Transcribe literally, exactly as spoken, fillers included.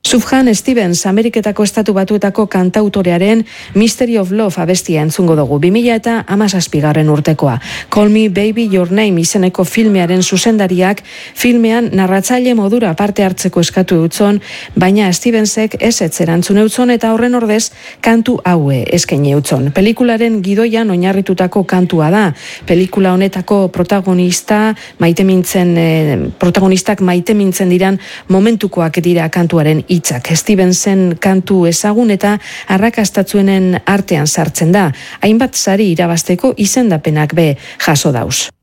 Sufjan Stevens, Ameriketako Estatu Batuetako kantautorearen Mystery of Love abestia entzungo dugu, bi mila eta hamazazpigarren urtekoa. Call Me Baby Your Name izeneko filmearen zuzendariak filmean narratzaile modura parte hartzeko eskatu eutzon, baina Stevensek ez etzerantzun eutzon eta horren ordez kantu haue eskaini eutzon. Pelikularen gidoian oinarritutako kantua da. Pelikula honetako protagonista maitemintzen, eh, protagonistak maitemintzen diran momentukoak dira kantuaren hitzak. Stevensen kantu ezagun eta arrakastatzuenen artean sartzen da. Hainbat sari irabazteko izendapenak be jaso dauz.